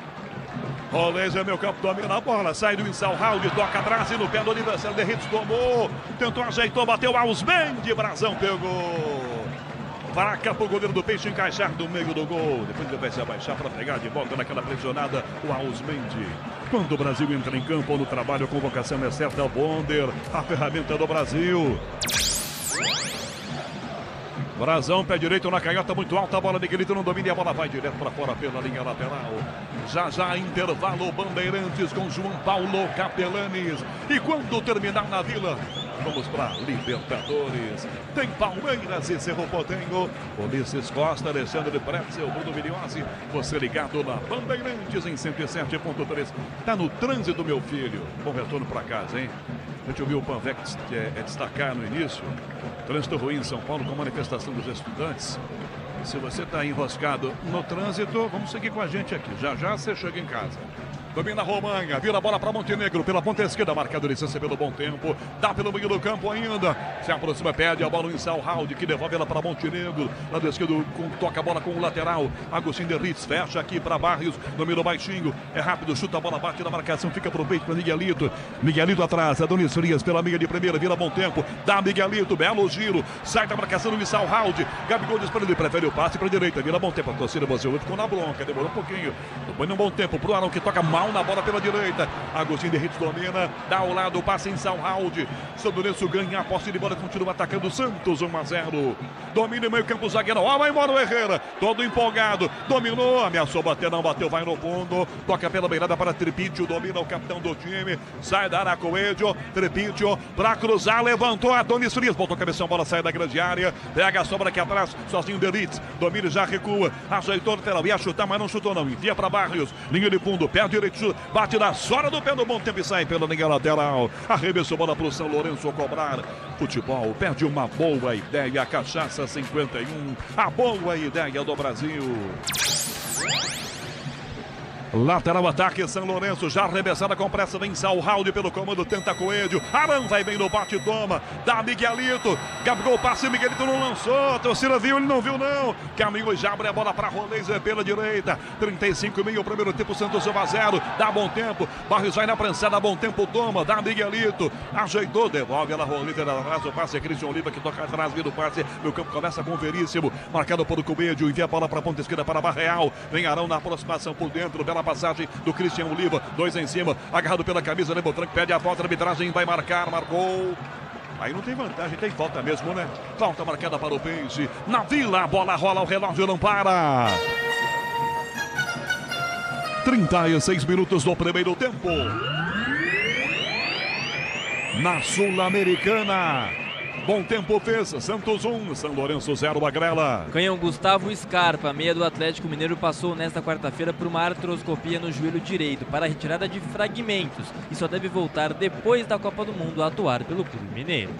Speaker 1: Rolês é meu campo, domina a bola, sai do Salhaldi, toca atrás e no pé do Oliveira, de Ritz tomou, tentou, ajeitou, bateu, Ausmendes, Brasão pegou. Vaca pro goleiro do Peixe encaixar do meio do gol. Depois ele vai se abaixar para pegar de volta naquela pressionada o Ausmendes. Quando o Brasil entra em campo no trabalho, a convocação é certa, o Bonder, a ferramenta do Brasil. Brasão, pé direito na canhota, muito alta, a bola Miguelito não domina e a bola vai direto para fora pela linha lateral. Já já intervalo, Bandeirantes com João Paulo Capelanes. E quando terminar na Vila, vamos para Libertadores. Tem Palmeiras e Cerro Porteño, Ulisses Costa, Alexandre Pretzel, Bruno Milhose. Você ligado na Bandeirantes em cento e sete ponto três. Tá no trânsito, meu filho. Bom retorno para casa, hein? A gente ouviu o Panvec é, é destacar no início. Trânsito ruim em São Paulo com manifestação dos estudantes. Se você está enroscado no trânsito, vamos seguir com a gente aqui. Já já você chega em casa. Domina a Romanha, vira a bola para Montenegro, pela ponta esquerda, marcado licença pelo bom tempo, dá pelo meio do campo ainda, se aproxima, pede a bola em Salhaldi, que devolve ela para Montenegro, lado esquerdo, com, toca a bola com o lateral, Agostinho de Ritz, fecha aqui para Barrios, domina baixinho, é rápido, chuta a bola, bate na marcação, fica pro peito para Miguelito, Miguelito atrás, Adonis Frias pela meia de primeira, vira bom tempo, dá Miguelito, belo giro, sai da marcação do Salhaldi, Gabigol dispara, ele prefere o passe para direita, vira bom tempo, a torcida Brasil ficou na bronca, demorou um pouquinho, depois num bom tempo, pro Arão que toca mal na bola pela direita, Agostinho de Ritz domina, dá ao lado, passa em Salhaldi, São Lourenço ganha a posse de bola, continua atacando Santos, um a zero, domina em meio campo, zagueiro, ó, vai embora o Herrera, todo empolgado, dominou, ameaçou bater, não bateu, vai no fundo, toca pela beirada para Tripítio, domina o capitão do time, sai da área Coelho, Tripítio, para cruzar, levantou, Adonis Frias, botou a cabeça, a bola sai da grande área, pega a sobra aqui atrás, sozinho de Ritz, domina e já recua, ajeitou o lateral, ia chutar, mas não chutou não, envia para Barrios, linha de fundo, pé direito, bate na sola do pé do bom tempo e sai pela linha lateral. Arremessou bola para o São Lourenço cobrar. Futebol perde uma boa ideia. Cachaça cinquenta e um, a boa ideia do Brasil. Lateral ataque, São Lourenço, já arremessada com pressa, vem Salhaldi pelo comando, tenta Coelho, Arão vai bem no bate, toma, dá Miguelito, Gabigol passa, Miguelito não lançou, a torcida viu, ele não viu não, caminhou e já abre a bola para Rolês pela direita, trinta e cinco e meio, primeiro tempo, Santos um a zero, dá bom tempo, Barrios vai na prensada, bom tempo, toma, dá Miguelito, ajeitou, devolve ela, Rolês atrás, o passe é Christian Oliva que toca atrás, vira o passe, meu campo começa com o Veríssimo, marcado por Coelho, envia a bola para a ponta esquerda para Barreal, vem Arão na aproximação por dentro, bela passagem do Christian Oliva, dois em cima, agarrado pela camisa, Lebotran pede a falta, a arbitragem vai marcar, marcou. Aí não tem vantagem, tem falta mesmo, né? Falta marcada para o Peixe. Na Vila, a bola rola, o relógio não para. trinta e seis minutos do primeiro tempo. Na Sul-Americana, bom tempo fez, Santos um, São Lourenço zero, Magrela.
Speaker 4: Canhão Gustavo Scarpa, meia do Atlético Mineiro, passou nesta quarta-feira por uma artroscopia no joelho direito para a retirada de fragmentos e só deve voltar depois da Copa do Mundo a atuar pelo Clube Mineiro.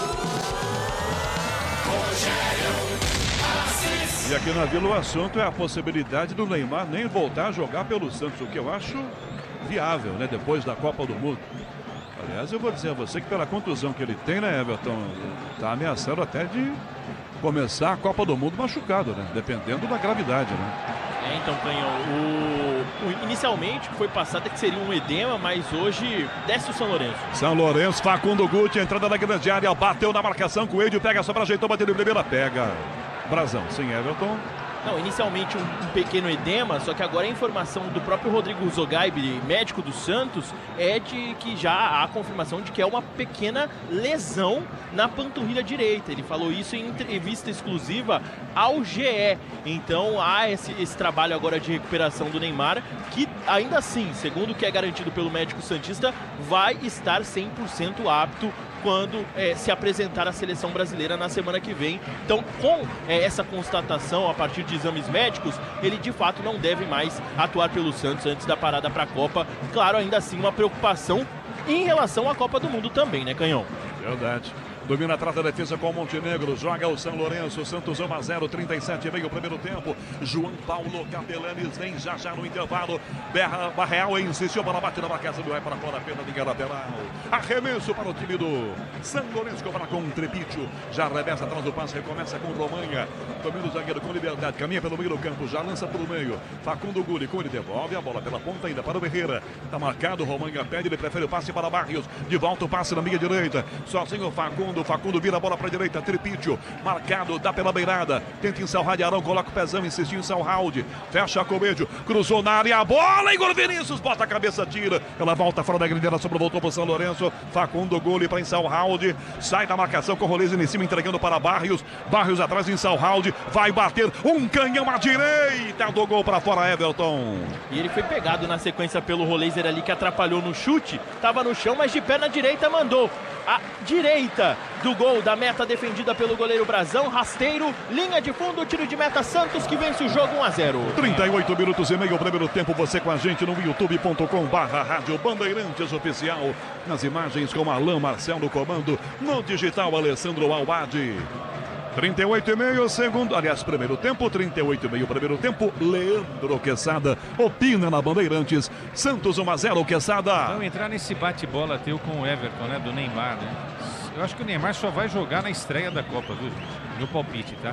Speaker 1: E aqui na Vila o assunto é a possibilidade do Neymar nem voltar a jogar pelo Santos, o que eu acho viável, né, depois da Copa do Mundo. Aliás, eu vou dizer a você que pela contusão que ele tem, né, Everton, tá ameaçando até de começar a Copa do Mundo machucado, né, dependendo da gravidade, né.
Speaker 2: É, então, Canhão, o, o, inicialmente foi passado que seria um edema, mas hoje desce o São Lourenço.
Speaker 1: São Lourenço, Facundo Guti, entrada na grande área, bateu na marcação com o Edio, pega a sobra, ajeitou, bateu de primeira, pega. Brazão, sim, Everton.
Speaker 2: Não, inicialmente um, um pequeno edema, só que agora a informação do próprio Rodrigo Zogaib, médico do Santos, é de que já há confirmação de que é uma pequena lesão na panturrilha direita. Ele falou isso em entrevista exclusiva ao G E. Então há esse, esse trabalho agora de recuperação do Neymar, que ainda assim, segundo o que é garantido pelo médico santista, vai estar cem por cento apto quando é, se apresentar à seleção brasileira na semana que vem. Então, com é, essa constatação a partir de exames médicos, ele de fato não deve mais atuar pelo Santos antes da parada para a Copa. Claro, ainda assim uma preocupação em relação à Copa do Mundo também, né, Canhão?
Speaker 1: Verdade. Domina atrás da defesa com o Montenegro, joga o São Lourenço, Santos um a zero, trinta e sete, veio o primeiro tempo. João Paulo Capelanes vem já já no intervalo. Berra Barreal insistiu, bola bate na marcação do vai para fora, pena de lateral. Arremesso para o time do São Lourenço, cobra com um Trepício. Já revessa atrás do passe, recomeça com Romanha. Domina o zagueiro com liberdade, caminha pelo meio do campo, já lança para o meio. Facundo Guli, com ele devolve a bola pela ponta ainda para o Ferreira. Está marcado, Romanha pede, ele prefere o passe para Barrios. De volta o passe na minha direita. Sozinho o Facundo. Facundo vira a bola para a direita, Tripítio, marcado, dá pela beirada, tenta ensarrar de Arão, coloca o pezão, insistiu em Salhaldi, fecha a Comédio, cruzou na área, a bola, Igor Vinícius, bota a cabeça, tira, ela volta fora da grindeira, sobre voltou para o São Lourenço, Facundo gole para Salhaldi, sai da marcação com o Rolezes em cima, entregando para Barrios, Barrios atrás em Salhaldi, vai bater, um canhão à direita, do gol para fora, Everton.
Speaker 2: E ele foi pegado na sequência pelo Rolezes ali, que atrapalhou no chute, estava no chão, mas de perna direita mandou a direita do gol da meta defendida pelo goleiro Brazão, rasteiro, linha de fundo, tiro de meta, Santos que vence o jogo um a zero.
Speaker 1: trinta e oito minutos e meio, primeiro tempo, você com a gente no youtube ponto com barra rádio Bandeirantes Oficial, nas imagens com Alain Marcel no comando, no digital Alessandro Albade. trinta e oito e meio, segundo, aliás, primeiro tempo, trinta e oito e meio, primeiro tempo, Leandro Quesada opina na Bandeirantes, Santos um a zero, Quesada.
Speaker 3: Vamos entrar nesse bate-bola teu com o Everton, né, do Neymar, né? Eu acho que o Neymar só vai jogar na estreia da Copa, viu, gente? Meu palpite, tá?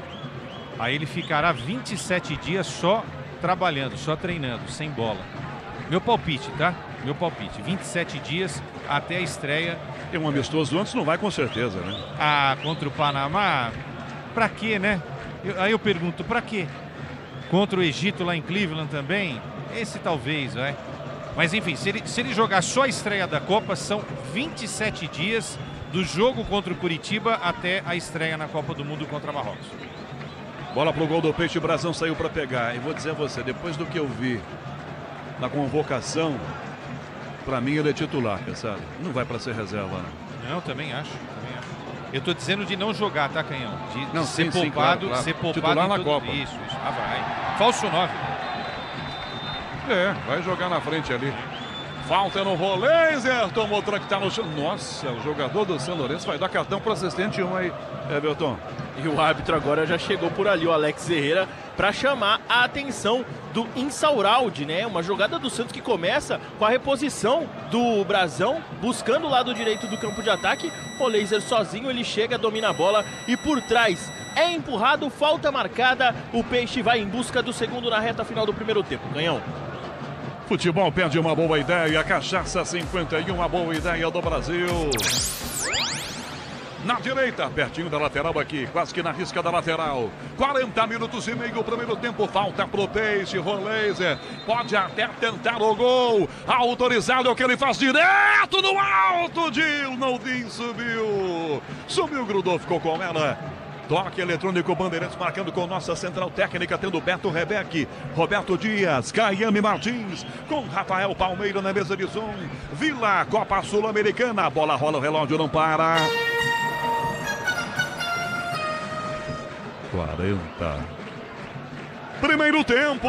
Speaker 3: Aí ele ficará vinte e sete dias só trabalhando, só treinando, sem bola. Meu palpite, tá? Meu palpite, vinte e sete dias até a estreia.
Speaker 1: Tem um amistoso antes, não vai com certeza, né?
Speaker 3: Ah, contra o Panamá... Pra quê, né? Eu, aí eu pergunto, pra quê? Contra o Egito lá em Cleveland também? Esse talvez, vai. Mas enfim, se ele, se ele jogar só a estreia da Copa, são vinte e sete dias do jogo contra o Curitiba até a estreia na Copa do Mundo contra Marrocos.
Speaker 1: Bola pro gol do Peixe, o Brazão saiu pra pegar. E vou dizer a você, depois do que eu vi na convocação, pra mim ele é titular, sabe? Não vai pra ser reserva, não.
Speaker 3: Não, também acho, também acho. Eu tô dizendo de não jogar, tá, Canhão? De, de
Speaker 1: não,
Speaker 3: ser
Speaker 1: sim,
Speaker 3: poupado,
Speaker 1: sim, claro, claro.
Speaker 3: ser poupado
Speaker 1: titular na
Speaker 3: todo...
Speaker 1: Copa.
Speaker 3: Isso, isso. Ah, vai. Falso nove.
Speaker 1: É, vai jogar na frente ali. Falta no Rolezes, tomou o tranque, tá no chão. Nossa, o jogador do São Lourenço vai dar cartão pro assistente um aí, Everton.
Speaker 2: E o árbitro agora já chegou por ali, o Alex Herrera, para chamar a atenção do Insaurralde, né? Uma jogada do Santos que começa com a reposição do Brazão, buscando o lado direito do campo de ataque. O Laser sozinho, ele chega, domina a bola e por trás é empurrado, falta marcada. O Peixe vai em busca do segundo na reta final do primeiro tempo. Canhão.
Speaker 1: Futebol pede uma boa ideia, Cachaça cinquenta e um, uma boa ideia do Brasil. Na direita, pertinho da lateral aqui, quase que na risca da lateral. quarenta minutos e meio, primeiro tempo, falta pro Peixe, Rolezes. Pode até tentar o gol. Autorizado é o que ele faz direto no alto, Gil. Naldin subiu. Subiu, grudou, ficou com ela. Toque eletrônico Bandeirantes marcando com nossa central técnica, tendo Beto Rebeque, Roberto Dias, Caiame Martins, com Rafael Palmeira na mesa de som. Vila, Copa Sul-Americana, a bola rola, o relógio não para. quarenta. Primeiro tempo.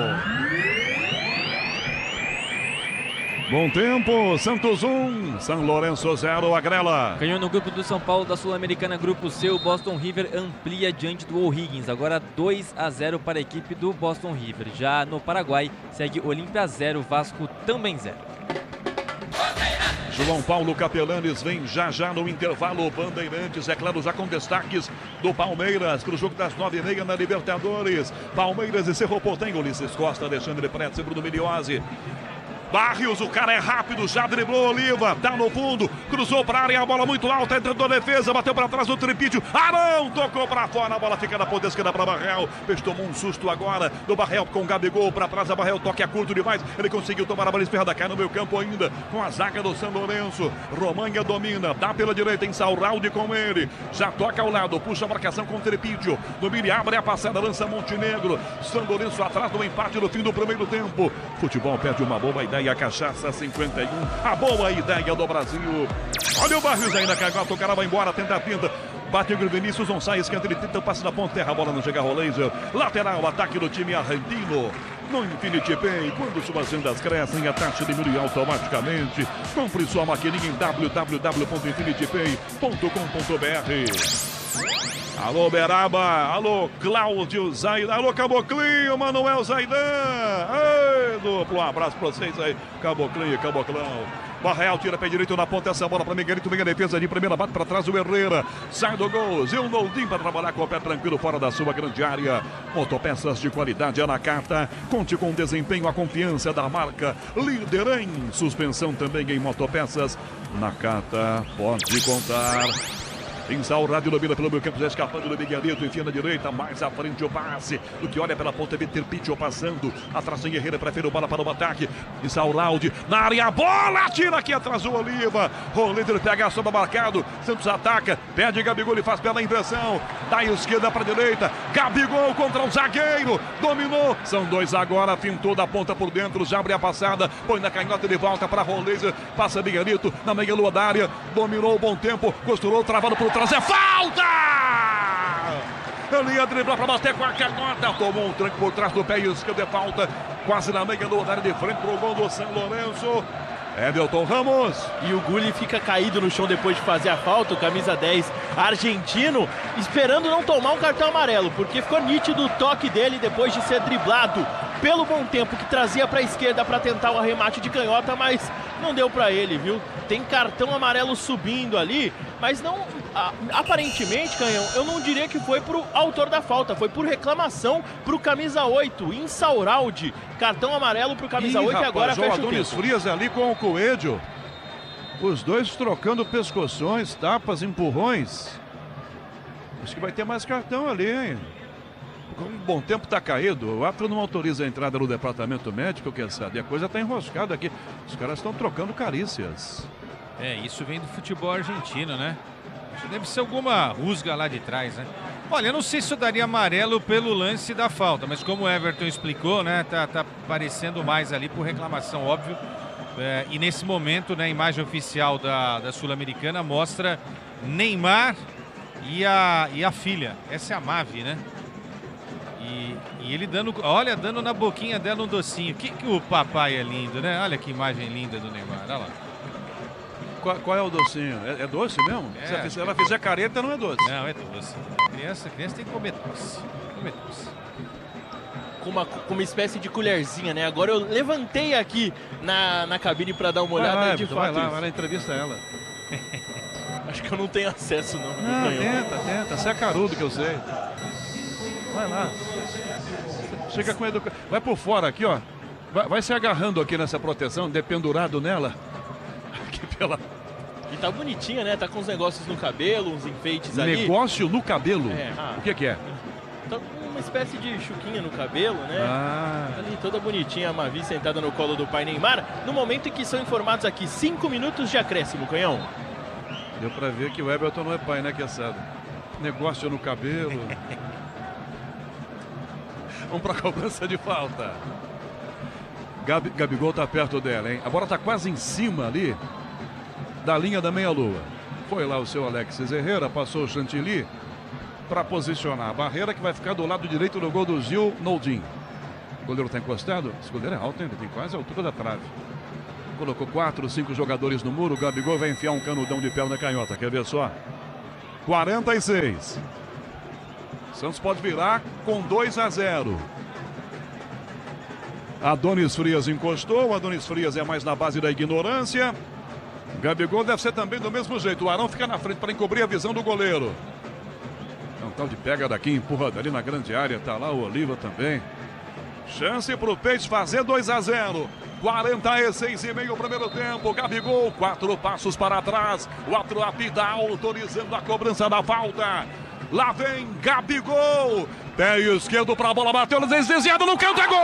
Speaker 1: Bom tempo, Santos um, São Lourenço zero, Agrela.
Speaker 4: Ganhou no grupo do São Paulo da Sul-Americana, grupo C, o Boston River amplia diante do O'Higgins. Agora dois a zero para a equipe do Boston River. Já no Paraguai, segue Olímpia zero, Vasco também zero.
Speaker 1: João Paulo Capelanes vem já já no intervalo. Bandeirantes, é claro, já com destaques do Palmeiras para o jogo das nove e meia na Libertadores. Palmeiras e Cerro Porteño, Ulisses Costa, Alexandre Pretz e Bruno Miliose. Barrios, o cara é rápido, já driblou Oliva, tá no fundo, cruzou para a área, a bola muito alta, entrando a defesa, bateu para trás o Tripítio, Arão tocou para fora, a bola fica na ponta esquerda para Barrel, Peixe tomou um susto agora do Barrel com o Gabigol para trás, a Barrel toque é curto demais, ele conseguiu tomar a bola esquerda, cai no meio campo ainda, com a zaga do São Lourenço, Romanha domina, dá pela direita em Sauraldi com ele, já toca ao lado, puxa a marcação com o Tripítio, domine, abre a passada, lança Montenegro, São Lourenço atrás do empate no fim do primeiro tempo, futebol perde uma boa ideia. A Cachaça cinquenta e um, a boa ideia do Brasil. Olha o Barrios aí na cagota, o cara vai embora, tenta a pinta. Bate o Vinícius, não sai, esquenta, ele tenta o passe na ponta terra, a bola não chega a Laser. Lateral, ataque do time argentino. No Infinity Pay, quando suas vendas crescem, a taxa diminui automaticamente. Compre sua maquininha em w w w ponto infinity pay ponto com ponto b r. Alô, Beraba, alô, Cláudio Zaidan, alô, Caboclinho, Manuel Zaidan. Ei, duplo, um abraço pra vocês aí, Caboclinho, Caboclão. Barreal tira pé direito na ponta, essa bola para Miguelito, vem a defesa de primeira, bate para trás o Herrera, sai do gol, Zilnoldim para trabalhar com o pé tranquilo fora da sua grande área. Motopeças de qualidade é na carta, conte com o desempenho, a confiança da marca, líder em suspensão também em motopeças. Na carta, pode contar. Pinsal, rádio domina pelo meio campo, já escapando do Miguelito, enfia na direita, mais à frente o passe, do que olha pela ponta, Vitor Pitio passando, atrás em Herrera, prefere o bola para o ataque, Pinsal, Raudi, na área, a bola, tira aqui atrás o Oliva, o líder pega a sombra marcado, Santos ataca, perde Gabigol e faz pela inversão, da esquerda para a direita, Gabigol contra o zagueiro, dominou, são dois agora, fintou da ponta por dentro, já abre a passada, põe na canhota de volta para Roleiser, passa Miguelito, na meia lua da área, dominou o bom tempo, costurou, travado por trás, é falta! Ele ia driblar para bater com a canhota, tomou um tranco por trás do pé esquerdo, é falta, quase na meia lua da área de frente para o gol do São Lourenço. Edelton Ramos.
Speaker 2: E o Gulli fica caído no chão depois de fazer a falta, o camisa dez argentino, esperando não tomar um cartão amarelo, porque ficou nítido o toque dele depois de ser driblado pelo bom tempo que trazia para a esquerda para tentar o arremate de canhota, mas não deu para ele, viu? Tem cartão amarelo subindo ali, mas não, aparentemente, Canhão, eu não diria que foi pro autor da falta, foi por reclamação pro camisa oito, Insaurralde. Cartão amarelo pro camisa
Speaker 1: Ih,
Speaker 2: oito
Speaker 1: rapaz,
Speaker 2: e agora fecha o
Speaker 1: Adonis
Speaker 2: tempo.
Speaker 1: Frias ali com o Coelho. Os dois trocando pescoções, tapas, empurrões. Acho que vai ter mais cartão ali, hein? Com um bom tempo tá caído. O árbitro não autoriza a entrada no departamento médico, quem sabe? A coisa tá enroscada aqui. Os caras estão trocando carícias.
Speaker 3: É, isso vem do futebol argentino, né? Acho que deve ser alguma rusga lá de trás, né? Olha, eu não sei se eu daria amarelo pelo lance da falta, mas como o Everton explicou, né? Tá, tá parecendo mais ali por reclamação, óbvio. É, e nesse momento, né, a imagem oficial da, da Sul-Americana mostra Neymar e a, e a filha. Essa é a Mavi, né? E, e ele dando, olha, dando na boquinha dela um docinho. Que, que o papai é lindo, né? Olha que imagem linda do Neymar, olha lá.
Speaker 1: Qual, qual é o docinho? É, é doce mesmo?
Speaker 3: É,
Speaker 1: Se ela fizer, ela fizer careta, não é doce.
Speaker 3: Não, é doce. Criança, criança tem que comer doce. Comer doce.
Speaker 2: Com uma, com uma espécie de colherzinha, né? Agora eu levantei aqui na, na cabine para dar uma olhada
Speaker 1: vai lá,
Speaker 2: de
Speaker 1: vai
Speaker 2: fato.
Speaker 1: lá,
Speaker 2: Isso.
Speaker 1: vai lá, entrevista ela.
Speaker 2: Acho que eu não tenho acesso, não.
Speaker 1: Ah,
Speaker 2: Canhão.
Speaker 1: tenta, tenta. Você é carudo que eu sei. Vai lá. Chega com educação. Vai por fora aqui, ó. Vai, vai se agarrando aqui nessa proteção, dependurado nela. Aqui pela...
Speaker 2: E tá bonitinha, né? Tá com uns negócios no cabelo, uns enfeites ali.
Speaker 1: Negócio no cabelo.
Speaker 2: É, ah.
Speaker 1: O que que é?
Speaker 2: Tá com uma espécie de chuquinha no cabelo, né?
Speaker 1: Ah.
Speaker 2: Ali toda bonitinha, a Mavi sentada no colo do pai Neymar. No momento em que são informados aqui cinco minutos de acréscimo, Canhão.
Speaker 1: Deu pra ver que o Everton não é pai, né, Quesada? Negócio no cabelo. Vamos para a cobrança de falta. Gabi, Gabigol tá perto dela, hein? A bola tá quase em cima ali da linha da meia-lua. Foi lá o seu Alexis Herrera, passou o Chantilly para posicionar a barreira que vai ficar do lado direito do gol do Gil Noldin. O goleiro tá encostado. Esse goleiro é alto, hein? Ele tem quase a altura da trave. Colocou quatro, cinco jogadores no muro. O Gabigol vai enfiar um canudão de perna canhota. Quer ver só? quarenta e seis. Santos pode virar com dois a zero. Adonis Frias encostou. Adonis Frias é mais na base da ignorância. Gabigol deve ser também do mesmo jeito. O Arão fica na frente para encobrir a visão do goleiro. É um tal de pega daqui, empurra dali na grande área. Tá lá o Oliva também. Chance para o Peixe fazer dois a zero. quarenta e seis e meio primeiro tempo. Gabigol, quatro passos para trás. O outro apita autorizando a cobrança da falta. Lá vem Gabigol. Pé esquerdo para a bola, bateu, desviado no canto, é gol!